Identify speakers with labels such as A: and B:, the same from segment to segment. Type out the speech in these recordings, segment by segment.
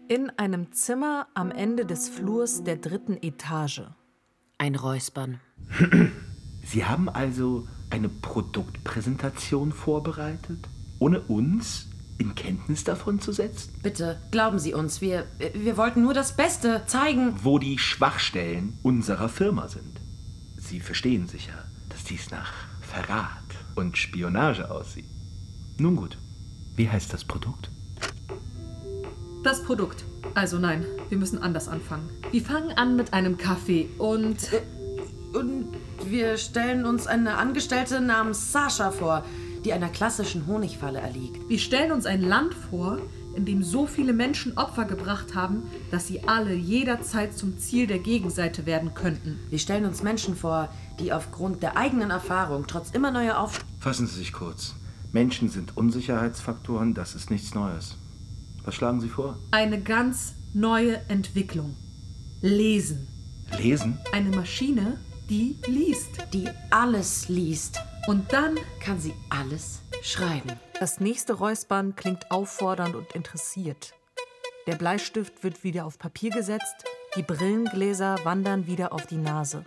A: In einem Zimmer am Ende des Flurs der 3. Etage.
B: Ein Räuspern.
C: Sie haben also eine Produktpräsentation vorbereitet, ohne uns in Kenntnis davon zu setzen?
B: Bitte, glauben Sie uns, wir wollten nur das Beste zeigen.
C: Wo die Schwachstellen unserer Firma sind. Sie verstehen sicher, dass dies nach Verrat und Spionage aussieht. Nun gut, wie heißt das Produkt?
D: Das Produkt. Also nein, wir müssen anders anfangen. Wir fangen an mit einem Kaffee und
B: wir stellen uns eine Angestellte namens Sasha vor, die einer klassischen Honigfalle erliegt.
D: wir stellen uns ein Land vor, in dem so viele Menschen Opfer gebracht haben, dass sie alle jederzeit zum Ziel der Gegenseite werden könnten.
B: Wir stellen uns Menschen vor, die aufgrund der eigenen Erfahrung trotz immer neuer
C: Fassen Sie sich kurz. Menschen sind Unsicherheitsfaktoren, das ist nichts Neues. Was schlagen Sie vor?
D: Eine ganz neue Entwicklung. Lesen.
C: Lesen?
D: Eine Maschine, die liest.
B: die alles liest,
D: Und dann
B: kann sie alles schreiben.
A: Das nächste Räuspern klingt auffordernd und interessiert. Der Bleistift wird wieder auf Papier gesetzt, die Brillengläser wandern wieder auf die Nase.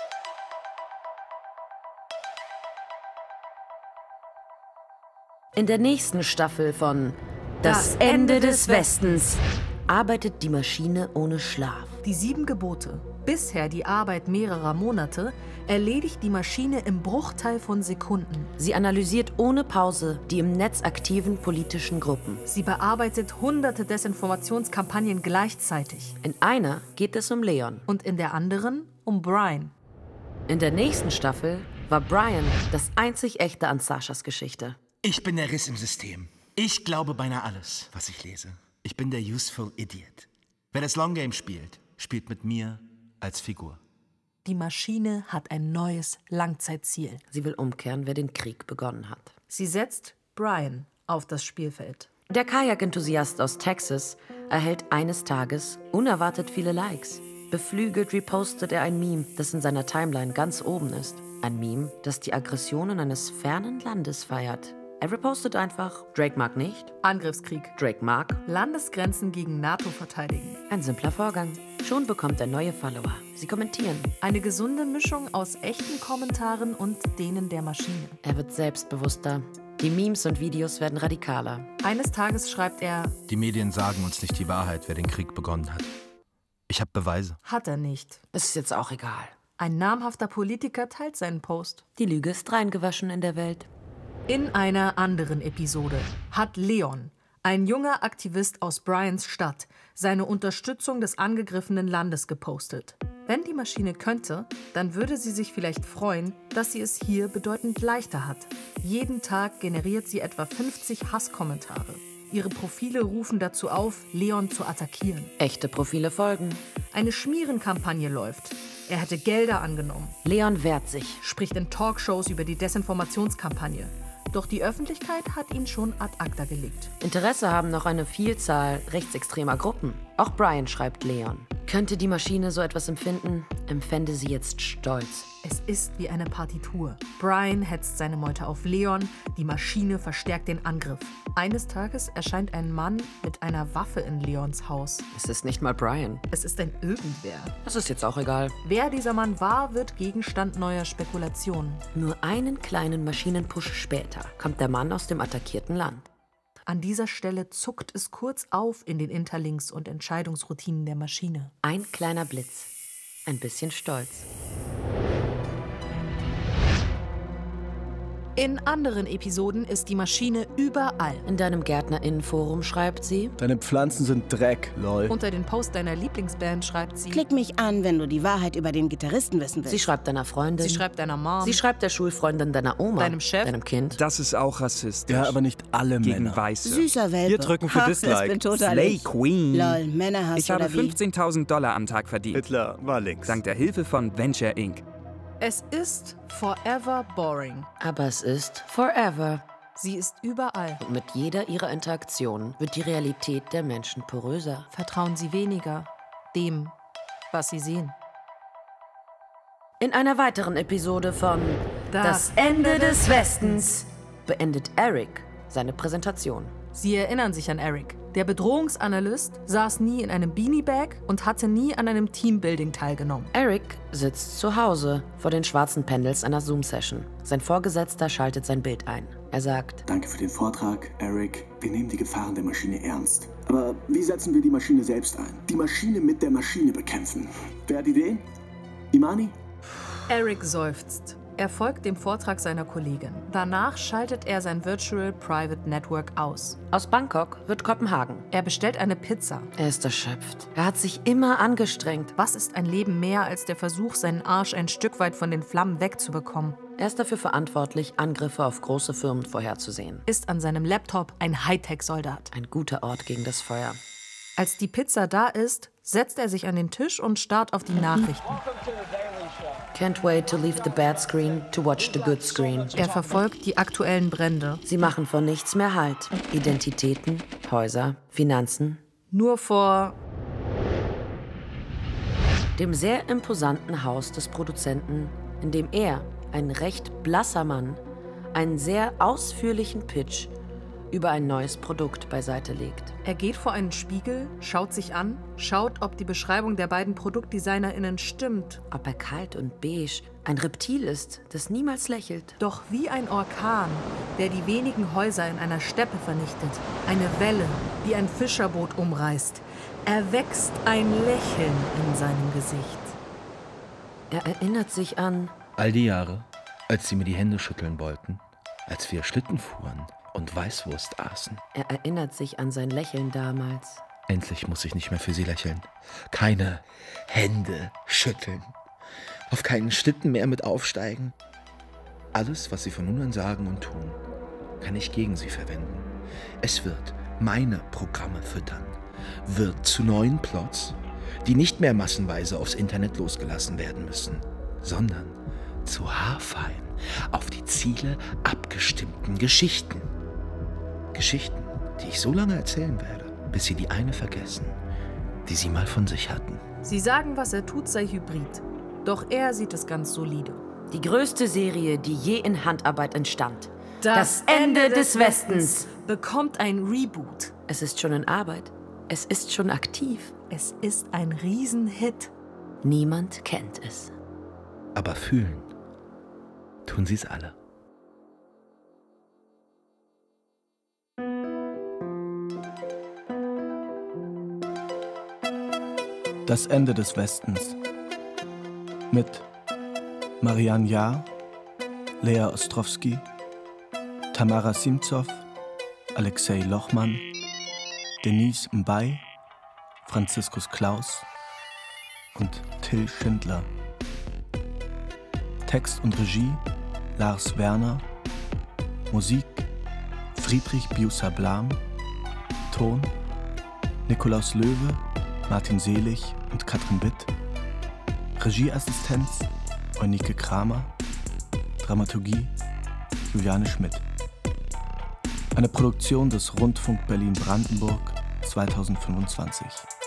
B: In der nächsten Staffel von Das Ende des Westens arbeitet die Maschine ohne Schlaf.
A: Die 7 Gebote, bisher die Arbeit mehrerer Monate, erledigt die Maschine im Bruchteil von Sekunden.
B: Sie analysiert ohne Pause die im Netz aktiven politischen Gruppen.
A: Sie bearbeitet hunderte Desinformationskampagnen gleichzeitig.
B: In einer geht es um Leon.
A: Und in der anderen um Brian.
B: In der nächsten Staffel war Brian das einzig Echte an Sashas Geschichte.
E: Ich bin der Riss im System. Ich glaube beinahe alles, was ich lese. Ich bin der Useful Idiot. Wer das Long Game spielt, spielt mit mir als Figur.
A: Die Maschine hat ein neues Langzeitziel.
B: Sie will umkehren, wer den Krieg begonnen hat.
A: Sie setzt Brian auf das Spielfeld.
B: Der Kajak-Enthusiast aus Texas erhält eines Tages unerwartet viele Likes. Beflügelt repostet er ein Meme, das in seiner Timeline ganz oben ist. Ein Meme, das die Aggressionen eines fernen Landes feiert. Er repostet einfach, Drake mag nicht,
A: Angriffskrieg.
B: Drake mag.
A: Landesgrenzen gegen NATO verteidigen.
B: Ein simpler Vorgang. Schon bekommt er neue Follower. Sie kommentieren.
A: Eine gesunde Mischung aus echten Kommentaren und denen der Maschine.
B: Er wird selbstbewusster. Die Memes und Videos werden radikaler.
A: Eines Tages schreibt er,
E: Die Medien sagen uns nicht die Wahrheit, wer den Krieg begonnen hat. Ich habe Beweise.
A: hat er nicht.
B: Es ist jetzt auch egal.
A: Ein namhafter Politiker teilt seinen Post.
B: Die Lüge ist reingewaschen in der Welt.
A: In einer anderen Episode hat Leon, ein junger Aktivist aus Brians Stadt, seine Unterstützung des angegriffenen Landes gepostet. Wenn die Maschine könnte, dann würde sie sich vielleicht freuen, dass sie es hier bedeutend leichter hat. Jeden Tag generiert sie etwa 50 Hasskommentare. Ihre Profile rufen dazu auf, Leon zu attackieren.
B: Echte Profile folgen.
A: Eine Schmierenkampagne läuft. Er hätte Gelder angenommen,
B: Leon wehrt sich.
A: spricht in Talkshows über die Desinformationskampagne. Doch die Öffentlichkeit hat ihn schon ad acta gelegt.
B: Interesse haben noch eine Vielzahl rechtsextremer Gruppen. Auch Brian schreibt Leon. Könnte die Maschine so etwas empfinden, empfände sie jetzt Stolz.
A: Es ist wie eine Partitur. Brian hetzt seine Meute auf Leon, die Maschine verstärkt den Angriff. Eines Tages erscheint ein Mann mit einer Waffe in Leons Haus.
B: Es ist nicht mal Brian.
A: Es ist ein Irgendwer.
B: Das ist jetzt auch egal.
A: Wer dieser Mann war, wird Gegenstand neuer Spekulationen.
B: Nur einen kleinen Maschinenpush später kommt der Mann aus dem attackierten Land.
A: An dieser Stelle zuckt es kurz auf in den Interlinks und Entscheidungsroutinen der Maschine.
B: Ein kleiner Blitz. Ein bisschen Stolz.
A: In anderen Episoden ist die Maschine überall.
B: In deinem GärtnerInnenforum schreibt sie:
F: Deine Pflanzen sind Dreck, lol.
A: Unter den Post deiner Lieblingsband schreibt sie.
G: Klick mich an, wenn du die Wahrheit über den Gitarristen wissen willst.
B: Sie schreibt deiner Freundin.
A: Sie schreibt deiner Mom.
B: Sie schreibt der Schulfreundin deiner Oma.
A: Deinem Chef.
B: Deinem Kind.
H: Das ist auch rassistisch.
F: Ja, aber nicht alle
H: Gegen
F: Männer.
H: Weiße.
G: Süßer Welpe.
H: Wir drücken für
G: Ha,
H: Dislike.
G: Das bin total
H: Slay
G: ich.
H: Queen.
G: Lol, Männerhass
H: Ich habe
G: oder wie?
H: $15.000 am Tag verdient.
F: Hitler war links.
H: Dank der Hilfe von Venture Inc.
A: Es ist forever boring.
B: Aber es ist forever.
A: Sie ist überall.
B: Und mit jeder ihrer Interaktionen wird die Realität der Menschen poröser.
A: Vertrauen Sie weniger dem, was Sie sehen.
B: In einer weiteren Episode von
A: Das
B: Ende des Westens beendet Eric seine Präsentation.
A: Sie erinnern sich an Eric, Der Bedrohungsanalyst saß nie in einem Beanie-Bag und hatte nie an einem Teambuilding teilgenommen.
B: Eric sitzt zu Hause vor den schwarzen Pendels einer Zoom-Session. Sein Vorgesetzter schaltet sein Bild ein. Er sagt:
I: Danke für den Vortrag, Eric. Wir nehmen die Gefahren der Maschine ernst. Aber wie setzen wir die Maschine selbst ein? Die Maschine mit der Maschine bekämpfen. Wer hat Ideen? Imani?
A: Eric seufzt. Er folgt dem Vortrag seiner Kollegin. Danach schaltet er sein Virtual Private Network aus.
B: Aus Bangkok wird Kopenhagen.
A: Er bestellt eine Pizza.
B: Er ist erschöpft. Er hat sich immer angestrengt.
A: Was ist ein Leben mehr als der Versuch, seinen Arsch ein Stück weit von den Flammen wegzubekommen?
B: Er ist dafür verantwortlich, Angriffe auf große Firmen vorherzusehen.
A: Ist an seinem Laptop ein Hightech-Soldat.
B: Ein guter Ort gegen das Feuer.
A: Als die Pizza da ist, setzt er sich an den Tisch und starrt auf die Nachrichten.
B: Can't wait to leave the bad screen to watch the good screen.
A: Er verfolgt die aktuellen Brände.
B: Sie machen vor nichts mehr Halt. Identitäten, Häuser, Finanzen.
A: Nur vor
B: Dem sehr imposanten Haus des Produzenten, in dem er, ein recht blasser Mann, einen sehr ausführlichen Pitch über ein neues Produkt beiseite legt.
A: Er geht vor einen Spiegel, schaut sich an, schaut, ob die Beschreibung der beiden ProduktdesignerInnen stimmt.
B: Ob er kalt und beige, ein Reptil ist, das niemals lächelt.
A: Doch wie ein Orkan, der die wenigen Häuser in einer Steppe vernichtet, eine Welle, die ein Fischerboot umreißt, erwächst ein Lächeln in seinem Gesicht.
B: Er erinnert sich an
C: All die Jahre, als sie mir die Hände schütteln wollten, als wir Schlitten fuhren und Weißwurst aßen.
B: Er erinnert sich an sein Lächeln damals.
C: Endlich muss ich nicht mehr für sie lächeln. Keine Hände schütteln. Auf keinen Schlitten mehr mit aufsteigen. Alles, was sie von nun an sagen und tun, kann ich gegen sie verwenden. Es wird meine Programme füttern. Wird zu neuen Plots, die nicht mehr massenweise aufs Internet losgelassen werden müssen, sondern zu haarfein auf die Ziele abgestimmten Geschichten. Geschichten, die ich so lange erzählen werde, bis sie die eine vergessen, die sie mal von sich hatten.
A: Sie sagen, was er tut, sei Hybrid. Doch er sieht es ganz solide.
B: Die größte Serie, die je in Handarbeit entstand.
A: Das Ende des Westens bekommt ein Reboot.
B: Es ist schon in Arbeit. Es ist schon aktiv.
A: Es ist ein Riesenhit.
B: Niemand kennt es.
C: Aber fühlen tun sie es alle.
F: Das Ende des Westens. Mit Marianne Jahr, Lea Ostrowski, Tamara Simzow, Alexei Lochmann, Denise Mbay, Franziskus Klaus und Till Schindler. Text und Regie Lars Werner, Musik Friedrich Biusa-Blam, Ton Nikolaus Löwe, Martin Selig und Katrin Witt, Regieassistenz Eunike Kramer, Dramaturgie Juliane Schmidt. Eine Produktion des Rundfunk Berlin-Brandenburg 2025.